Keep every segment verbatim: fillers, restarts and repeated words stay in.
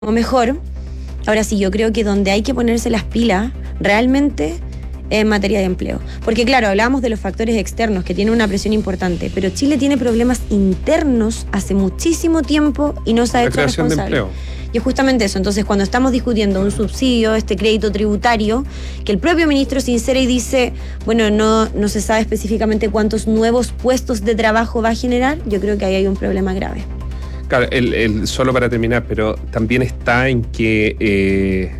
mejor. Ahora sí, yo creo que donde hay que ponerse las pilas realmente en materia de empleo. Porque claro, hablábamos de los factores externos que tienen una presión importante, pero Chile tiene problemas internos hace muchísimo tiempo y no se ha hecho responsable. De empleo. Y es justamente eso. Entonces, cuando estamos discutiendo un subsidio, este crédito tributario, que el propio ministro sincera y dice, bueno, no, no se sabe específicamente cuántos nuevos puestos de trabajo va a generar, yo creo que ahí hay un problema grave. Claro, el, el, solo para terminar, pero también está en que eh,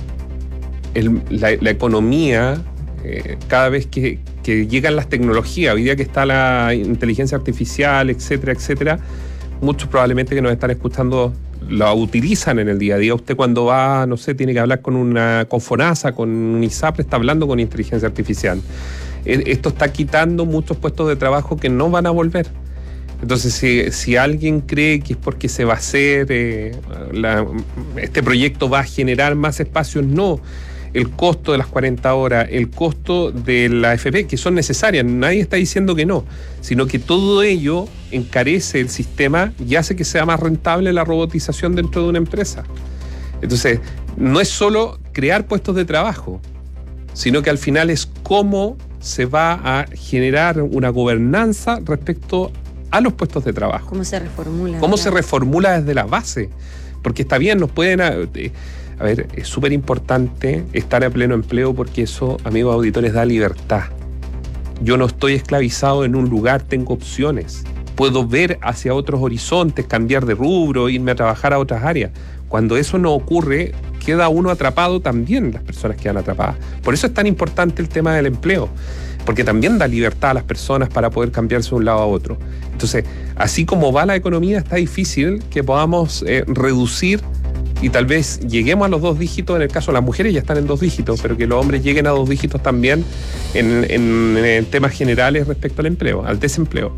el, la, la economía, eh, cada vez que, que llegan las tecnologías, hoy día que está la inteligencia artificial, etcétera, etcétera, muchos probablemente que nos están escuchando la utilizan en el día a día. Usted cuando va, no sé, tiene que hablar con una con FONASA, con un ISAPRE, está hablando con inteligencia artificial. Esto está quitando muchos puestos de trabajo que no van a volver. Entonces, si, si alguien cree que es porque se va a hacer, eh, la, este proyecto va a generar más espacios, no. El costo de las cuarenta horas, el costo de la A F P, que son necesarias, nadie está diciendo que no, sino que todo ello encarece el sistema y hace que sea más rentable la robotización dentro de una empresa. Entonces, no es solo crear puestos de trabajo, sino que al final es cómo se va a generar una gobernanza respecto a los puestos de trabajo. ¿Cómo se reformula? ¿Cómo se reformula desde la base? Porque está bien, nos pueden... Eh, A ver, es súper importante estar a pleno empleo porque eso, amigos auditores, da libertad. Yo no estoy esclavizado en un lugar, tengo opciones. Puedo ver hacia otros horizontes, cambiar de rubro, irme a trabajar a otras áreas. Cuando eso no ocurre, queda uno atrapado también, las personas quedan atrapadas. Por eso es tan importante el tema del empleo, porque también da libertad a las personas para poder cambiarse de un lado a otro. Entonces, así como va la economía, está difícil que podamos eh, reducir y tal vez lleguemos a los dos dígitos. En el caso de las mujeres ya están en dos dígitos, pero que los hombres lleguen a dos dígitos también en, en, en temas generales respecto al empleo, al desempleo.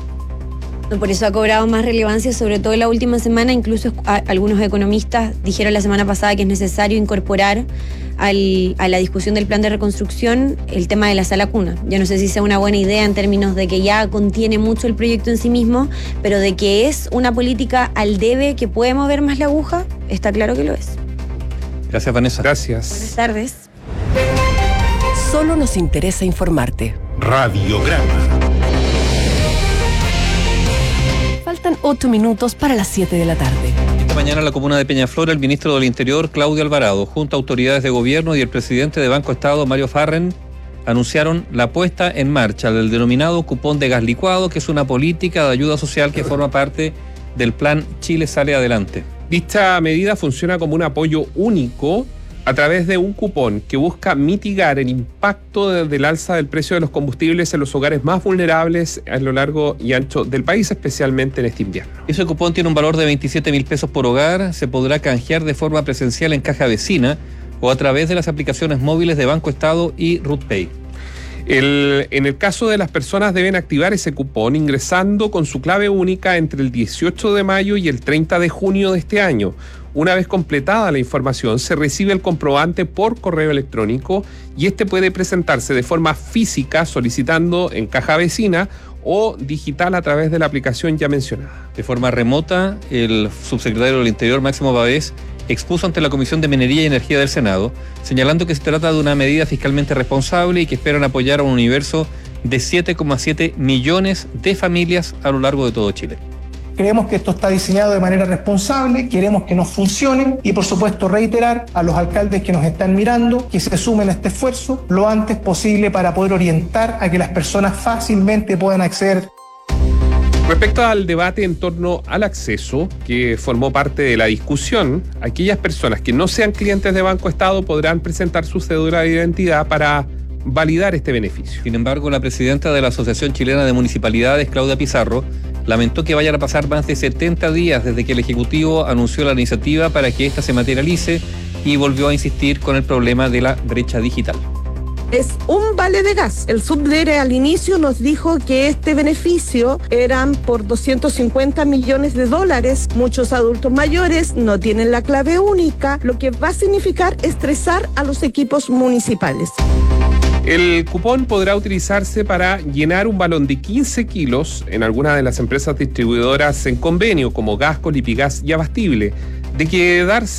Por eso ha cobrado más relevancia, sobre todo en la última semana. Incluso algunos economistas dijeron la semana pasada que es necesario incorporar al, a la discusión del plan de reconstrucción el tema de la sala cuna. Yo no sé si sea una buena idea en términos de que ya contiene mucho el proyecto en sí mismo, pero de que es una política al debe que puede mover más la aguja, está claro que lo es. Gracias, Vanessa. Gracias. Buenas tardes. Solo nos interesa informarte. Radiograma. Faltan ocho minutos para las siete de la tarde. Esta mañana en la comuna de Peñaflor, el ministro del Interior, Claudio Alvarado, junto a autoridades de gobierno y el presidente de Banco Estado, Mario Farren, anunciaron la puesta en marcha del denominado cupón de gas licuado, que es una política de ayuda social que forma parte del plan Chile Sale Adelante. Dicha medida funciona como un apoyo único a través de un cupón que busca mitigar el impacto de, del alza del precio de los combustibles en los hogares más vulnerables a lo largo y ancho del país, especialmente en este invierno. Ese cupón tiene un valor de veintisiete mil pesos por hogar, se podrá canjear de forma presencial en Caja Vecina o a través de las aplicaciones móviles de Banco Estado y RutPay. El, en el caso de las personas deben activar ese cupón ingresando con su clave única entre el dieciocho de mayo y el treinta de junio de este año. Una vez completada la información, se recibe el comprobante por correo electrónico y este puede presentarse de forma física solicitando en Caja Vecina o digital a través de la aplicación ya mencionada. De forma remota, el subsecretario del Interior, Máximo Pavés, expuso ante la Comisión de Minería y Energía del Senado, señalando que se trata de una medida fiscalmente responsable y que esperan apoyar a un universo de siete coma siete millones de familias a lo largo de todo Chile. Creemos que esto está diseñado de manera responsable, queremos que nos funcione y por supuesto reiterar a los alcaldes que nos están mirando que se sumen a este esfuerzo lo antes posible para poder orientar a que las personas fácilmente puedan acceder. Respecto al debate en torno al acceso, que formó parte de la discusión, aquellas personas que no sean clientes de Banco Estado podrán presentar su cédula de identidad para validar este beneficio. Sin embargo, la presidenta de la Asociación Chilena de Municipalidades, Claudia Pizarro, lamentó que vayan a pasar más de setenta días desde que el Ejecutivo anunció la iniciativa para que ésta se materialice y volvió a insistir con el problema de la brecha digital. Es un vale de gas. El subdere al inicio nos dijo que este beneficio eran por doscientos cincuenta millones de dólares. Muchos adultos mayores no tienen la clave única, lo que va a significar estresar a los equipos municipales. El cupón podrá utilizarse para llenar un balón de quince kilos en algunas de las empresas distribuidoras en convenio, como Gasco, Lipigas y Abastible. de que dar